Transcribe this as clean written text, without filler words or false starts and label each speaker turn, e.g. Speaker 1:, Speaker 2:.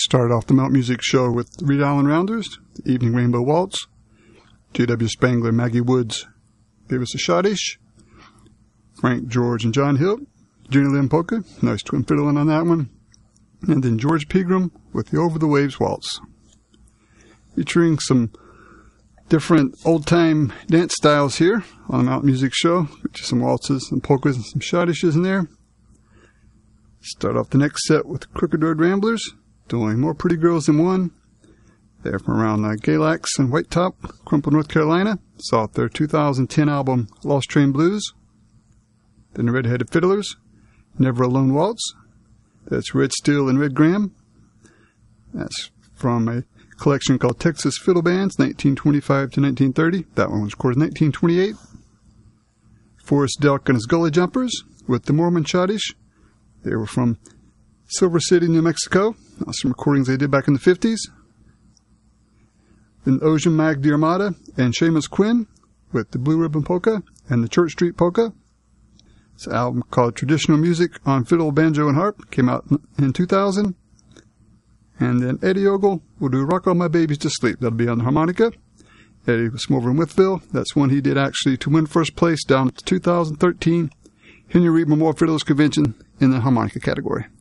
Speaker 1: Started off the Mount Music show with the Reed Island Rounders, the Evening Rainbow Waltz. J.W. Spangler, Maggie Woods gave us a Schottish. Frank, George, and John Hill, Junior Lynn Polka, nice twin fiddling on that one. And then George Pegram with the Over the Waves Waltz. Featuring some different old-time dance styles here on the Mount Music show. Features some waltzes, some polkas, and some Schottishes in there. Start off the next set with the Crooked Road Ramblers, doing More Pretty Girls Than One. They're from around Galax and White Top, Crumple, North Carolina. It's off their 2010 album, Lost Train Blues. Then the Red-Headed Fiddlers, Never Alone Waltz. That's Red Steel and Red Graham. That's from a collection called Texas Fiddle Bands, 1925 to 1930. That one was recorded in 1928. Forrest Delk and his Gully Jumpers with the Mormon Schottish. They were from Silver City, New Mexico. Some recordings they did back in the 50s. Then Ocean Mag the Armada and Seamus Quinn with the Blue Ribbon Polka and the Church Street Polka. It's an album called Traditional Music on Fiddle, Banjo, and Harp. Came out in 2000. And then Eddie Ogle will do Rock All My Babies to Sleep. That'll be on the harmonica. Eddie was from over in Wytheville. That's one he did actually to win first place down at the 2013 Henry Reed Memorial Fiddlers Convention in the harmonica category.